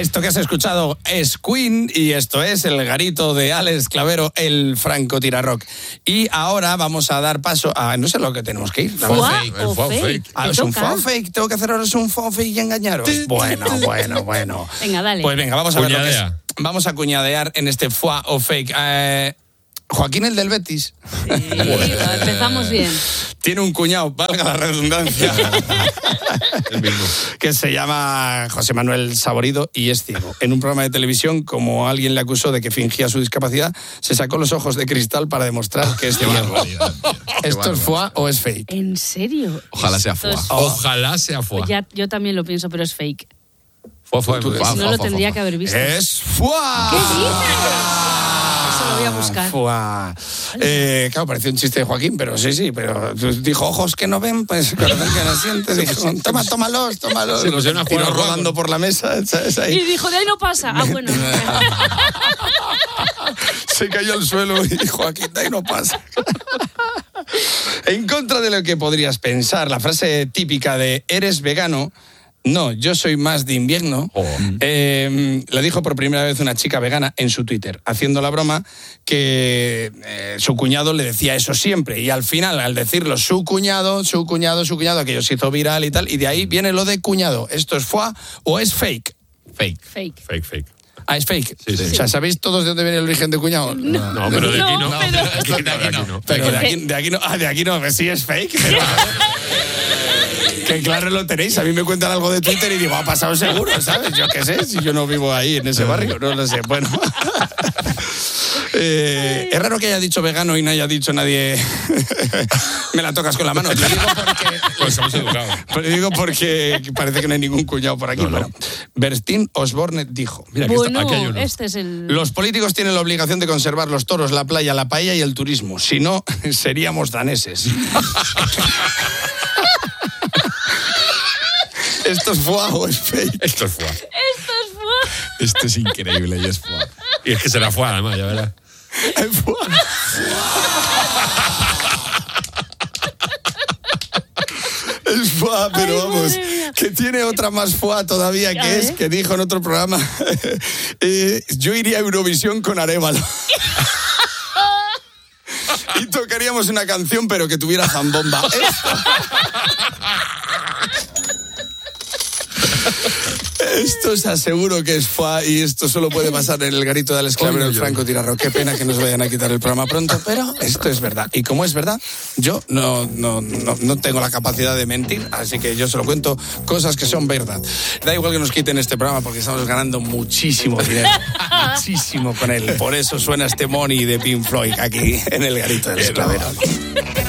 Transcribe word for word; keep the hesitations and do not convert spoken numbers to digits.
Esto que has escuchado es Queen y esto es el garito de Alex Clavero, el francotirarrock. Y ahora vamos a dar paso a, no sé lo que tenemos que ir. ¿Fuá o fuá fake? fake. Ah, ¿es un fuá fake? ¿Tengo que hacer ahora un fuá fake y engañaros? Bueno, bueno, bueno. Venga, dale. Pues venga, vamos a ver lo que es. Cuñadea. Vamos a cuñadear en este fuá o fake. Eh, Joaquín, el del Betis. Sí, empezamos bien. Tiene un cuñado, valga la redundancia, El mismo. que se llama José Manuel Saborido y es ciego. En un programa de televisión, como alguien le acusó de que fingía su discapacidad, se sacó los ojos de cristal para demostrar que es Qué ciego. barbaridad, tío. Qué ¿Esto es barbaridad. fuá o es fake? ¿En serio? Ojalá sea Esto fuá. es- Ojalá sea fuá. Ya, yo también lo pienso, pero es fake. Fuá, fuá, Tú- fuá, Si no fuá, lo fuá, tendría fuá. que haber visto. ¡Es fuá! ¿Qué dices? Eso lo voy a buscar. Fuá. Eh, claro, pareció un chiste de Joaquín, pero sí, sí, pero dijo ojos que no ven, pues corazón que no siente. Dijo, toma, tómalos, tómalos. Se pusieron a jugar Tiró al juego. rodando por la mesa, ¿sabes? Ahí. Y dijo, de ahí no pasa. Ah, bueno. Se cayó al suelo y dijo, aquí de ahí no pasa. En contra de lo que podrías pensar, la frase típica de ¿eres vegano? No, yo soy más de invierno. Oh. Eh, la dijo por primera vez una chica vegana en su Twitter, haciendo la broma que eh, su cuñado le decía eso siempre. Y al final, al decirlo su cuñado, su cuñado, su cuñado, aquello se hizo viral y tal. Y de ahí viene lo de cuñado. ¿Esto es fuá o es fake? Fake. Fake. Fake, fake. Ah, es fake. Sí, sí. O sea, ¿sabéis todos de dónde viene el origen de cuñado? No, pero de aquí no. No, pero- De aquí no, de aquí no. Pero de aquí, de aquí no, ah, de aquí no, que sí es fake. Pero, que claro lo tenéis, a mí me cuentan algo de Twitter y digo, ha pasado seguro, ¿sabes? Yo qué sé, si yo no vivo ahí en ese barrio, no lo sé. Bueno. Eh, es raro que haya dicho vegano y no haya dicho nadie me la tocas con la mano. Te digo porque, Pues somos educados. te digo porque parece que no hay ningún cuñado por aquí. No, no. Bueno, Bertín Osborne dijo: Mira, aquí, Bueno, está, aquí hay uno. este es el... los políticos tienen la obligación de conservar los toros, la playa, la paella y el turismo. Si no, seríamos daneses. ¿Esto es fuá o es fake? Esto es fuá. Esto es fuá. Esto es increíble y es fuá. Y es que será fuá, además, ya verás. Es fuá. Es fuá, pero Ay, vamos, madre mía. que tiene otra más fuá todavía, A que es ver. que dijo en otro programa, eh, yo iría a Eurovisión con Arévalo. Y tocaríamos una canción, pero que tuviera zambomba. Esto os aseguro que es fuá y esto solo puede pasar en el garito de Alex Clavero, el francotirarrock. Qué pena que nos vayan a quitar el programa pronto, pero esto es verdad. Y como es verdad, yo no, no, no, no tengo la capacidad de mentir, así que yo se lo cuento cosas que son verdad. Da igual que nos quiten este programa porque estamos ganando muchísimo dinero, muchísimo con él. Por eso suena este Money de Pink Floyd aquí en el garito de Alex Clavero.